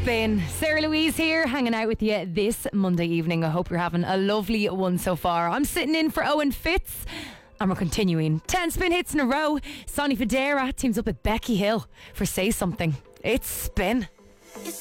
Spin. Sarah Louise here, hanging out with you this Monday evening. I hope you're having a lovely one so far. I'm sitting in for Owen Fitz, and we're continuing 10 spin hits in a row. Sonny Fodera teams up with Becky Hill for Say Something. It's Spin.